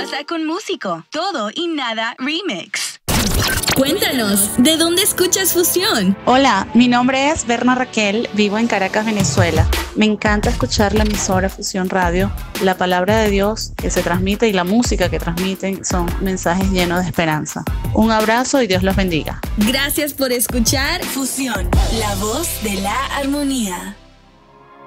pasa con Músico? Todo y nada remix. Cuéntanos, ¿de dónde escuchas Fusión? Hola, mi nombre es Berna Raquel, vivo en Caracas, Venezuela. Me encanta escuchar la emisora Fusión Radio. La palabra de Dios que se transmite y la música que transmiten son mensajes llenos de esperanza. Un abrazo y Dios los bendiga. Gracias por escuchar Fusión, la voz de la armonía.